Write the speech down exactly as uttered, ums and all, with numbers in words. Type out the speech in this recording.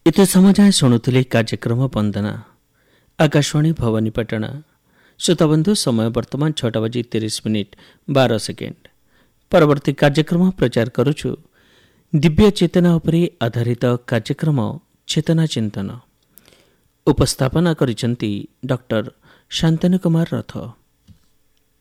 ଏତେ ସମୟ ଯାଏଁ ଶୁଣୁଥିଲେ କାର୍ଯ୍ୟକ୍ରମ ବନ୍ଦନା ଆକାଶବାଣୀ ଭବାନୀପାଟଣା। ଶ୍ରୋତାବନ୍ଧୁ, ସମୟ ବର୍ତ୍ତମାନ ଛଅଟା ବାଜି ତିରିଶ ମିନିଟ୍ ବାର ସେକେଣ୍ଡ। ପରବର୍ତ୍ତୀ କାର୍ଯ୍ୟକ୍ରମ ପ୍ରଚାର କରୁଛୁ ଦିବ୍ୟ ଚେତନା ଉପରେ ଆଧାରିତ କାର୍ଯ୍ୟକ୍ରମ ଚେତନା ଚିନ୍ତନ। ଉପସ୍ଥାପନା କରିଛନ୍ତି ଡକ୍ଟର ଶାନ୍ତନୁ କୁମାର ରଥ।